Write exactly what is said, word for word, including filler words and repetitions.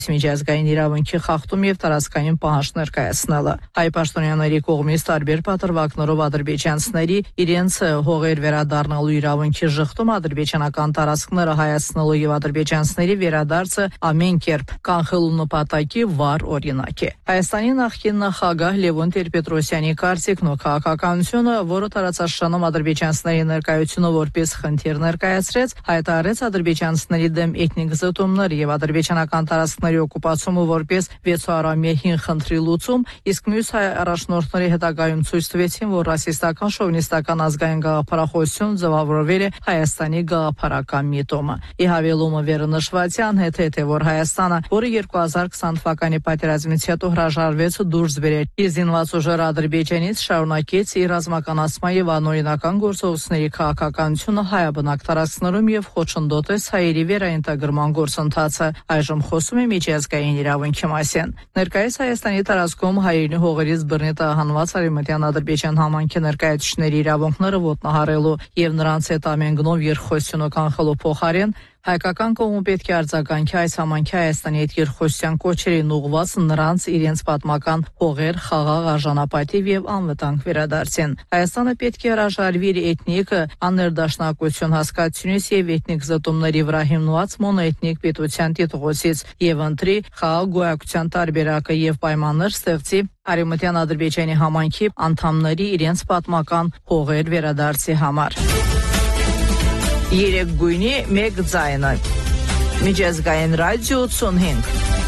միջազգային իրավունքի խախտում եւ տարածքային պահանջ ներկայացնելը։ Հայ պաշտոնյաների կողմից տարբեր պատրվակներով ադրբեջանցիների իրենց հողեր վերադառնալու իրավունքի շղթում ադրբեջանական տարածքները հայացնելու եւ ադրբեջանցիների վերադարձը ամեն կերպ կանխելու նպատակի վառ օրինակ է։ Հայաստանի նախկին նախագահ Լևոն Տեր-Պետրոսյանի կարծիքն ու քաղաքականությունը, որը տարածաշրջանում ադրբեջանցիների ներկայությունը որպես խնդիր ներկայացրեց, հայտարարեց ադրբեջանցիների դեմ էթնիկ զտումներ եւ ադրբեջանական տարածքների օկուպացումը որպես վեցուարամյա հին խնդրի լուծում, իսկ մյուս հայ առաջնորդների հետագայում ցույց տվեցին, որ ռասիստական շովինիստական ազգային գաղափարախոսություն ձևավորվել է Հայաստանի գաղափարական միտումը։ Ի հավելումը վերնշվածյան հետ է, որ Հայաստանը, որը երկու հազար քսան թվականի պատերազմից հետո հրաժարվեց դուրս բերել իր զինված ուժերը Ադրբեջանից, շարունակեց իր ռազմականացման եւ անօրինական գործողությունների քաղաքականությունը հայաբնակ տարածքներում եւ խոչընդոտեց հայերի վերաինտեգրման գործընթացը։ Այժմ խոսում է միջազգային իրավունքի մասին։ Ներկայիս Հայաստանի տարածքում հայերենի հողերից բռնի տահանված արևմտյան Ադրբեջան համայնքի ներկայացուցիչների իրավունքները ոտնահարելու եւ նրանց հետ ամեն գնով երկխոսությունը կանխելու փոխարեն հայկական կողմը պետք է արձագանքի այս համայնքի Հայաստանի հետ երկխոսության կոչերին ուղղված նրանց իրենց պատմական հողեր խաղաղ արժանապատիվ եւ անվտանգ վերադարձին։ Հայաստանը պետք է հրաժարվի իր էթնիկ աներդաշնակություն հասկացությունից եւ էթնիկ զտումների վրա հիմնված մոնոէթնիկ պետության տիտղոսից եւ ընտրի խաղաղ գոյակցության տարբերակը եւ պայմաններ ստեղծի արևմտյան Ադրբեջանի համայնքի անդամների իրենց պատմական հողեր վերադարձի համար։ Երեք գույնի մեկ ձայնը։ Միջազգային ռադիո ութսունհինգ